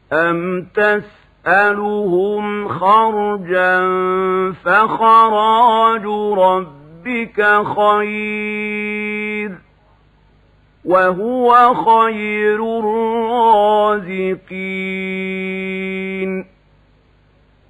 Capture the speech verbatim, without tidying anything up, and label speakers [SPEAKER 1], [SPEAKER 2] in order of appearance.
[SPEAKER 1] أم تسألهم خرجا فخراج ربك خير وهو خير الرازقين